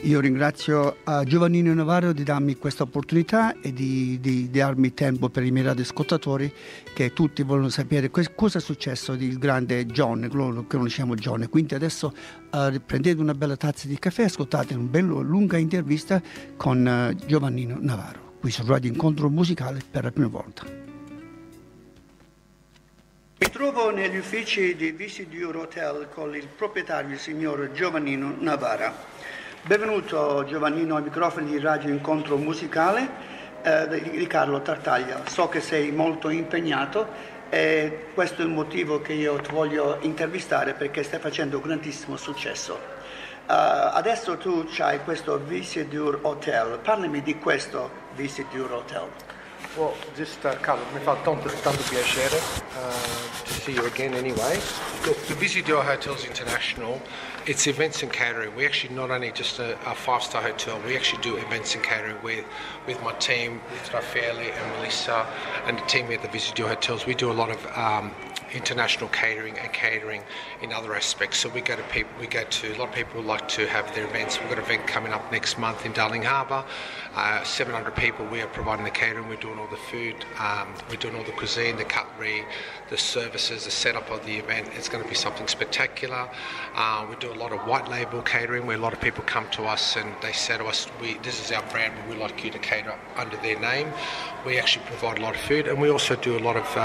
Io ringrazio Giovannino Navarro di darmi questa opportunità e di darmi tempo per i miei radioascoltatori, che tutti vogliono sapere cosa è successo del grande John, quello che conosciamo John. Quindi adesso prendete una bella tazza di caffè e ascoltate una bella lunga intervista con Giovannino Navarro, qui su Radio Incontro Musicale per la prima volta. Mi trovo negli uffici di Visitor Hotel con il proprietario, il signor Giovannino Navarro. Benvenuto Giovannino ai microfoni di Radio Incontro Musicale di Carlo Tartaglia. So che sei molto impegnato e questo è il motivo che io ti voglio intervistare, perché stai facendo grandissimo successo. Adesso tu hai questo Visitor Hotel. Parlami di questo Visitor Hotel. Well, just Carlo, mi fa tanto piacere to see you again anyway. Look, the Visitor Hotels International, it's events and catering. We actually not only just a five-star hotel, we actually do events and catering with my team, with Raffaele and Melissa and the team at the Visitor Hotels. We do a lot of international catering and catering in other aspects. So a lot of people who like to have their events. We've got an event coming up next month in Darling Harbour. 700 people. We are providing the catering. We're doing all the food. We're doing all the cuisine, the cutlery, the services, the setup of the event. It's going to be something spectacular. We do a lot of white label catering, where a lot of people come to us and they say to us, this is our brand, but we'd like you to cater under their name. We actually provide a lot of food, and we also do a lot of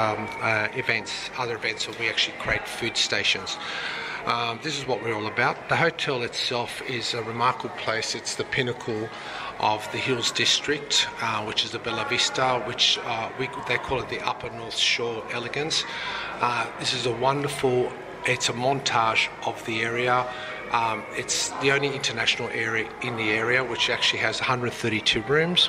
other events where we actually create food stations. This is what we're all about. The hotel itself is a remarkable place. It's the pinnacle of the Hills District, which is the Bella Vista, which they call it the Upper North Shore Elegance. This is it's a montage of the area. It's the only international area in the area, which actually has 132 rooms.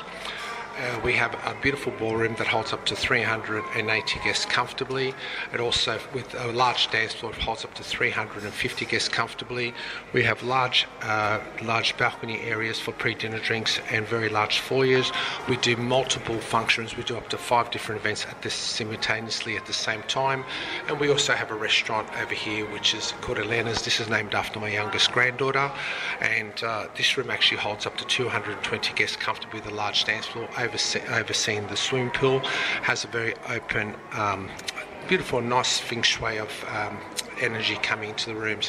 We have a beautiful ballroom that holds up to 380 guests comfortably. It also, with a large dance floor, holds up to 350 guests comfortably. We have large balcony areas for pre-dinner drinks and very large foyers. We do multiple functions. We do up to 5 different events simultaneously at the same time. And we also have a restaurant over here, which is called Elena's. This is named after my youngest granddaughter. And this room actually holds up to 220 guests comfortably with a large dance floor, overseeing the swimming pool, has a very open, beautiful, nice feng shui of energy coming into the rooms.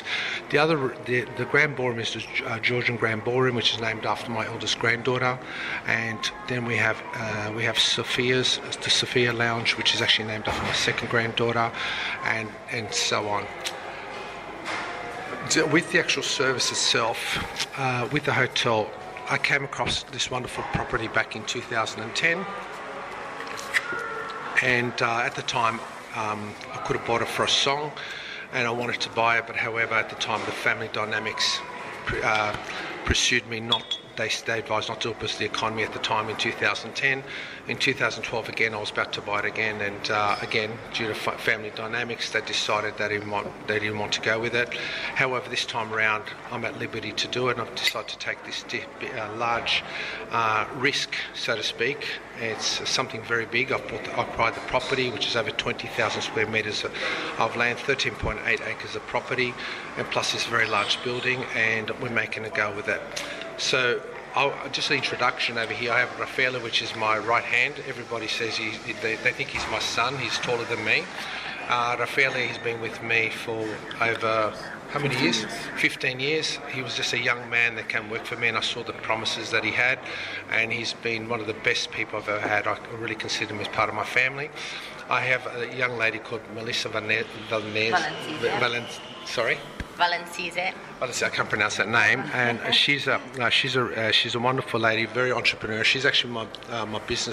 The grand ballroom is the Georgian Grand Ballroom, which is named after my eldest granddaughter, and then we have Sophia's, the Sophia Lounge, which is actually named after my second granddaughter, and so on. With the actual service itself, with the hotel, I came across this wonderful property back in 2010, and at the time I could have bought it for a song, and I wanted to buy it, but however at the time the family dynamics pursued me not. They advised not to do it because of the economy at the time in 2010. In 2012 again I was about to buy it again, and again due to family dynamics they decided they didn't want to go with it. However, this time around I'm at liberty to do it, and I've decided to take this large risk, so to speak. It's something very big. I've acquired the property, which is over 20,000 square metres of land, 13.8 acres of property, and plus this very large building, and we're making a go with it. So, just an introduction over here. I have Raffaele, which is my right hand. Everybody says they think he's my son. He's taller than me. Raffaele has been with me for over, how many years? 15 years. He was just a young man that came work for me, and I saw the promises that he had, and he's been one of the best people I've ever had. I really consider him as part of my family. I have a young lady called Melissa Valencise. I can't pronounce that name, and she's a wonderful lady, very entrepreneurial. She's actually my business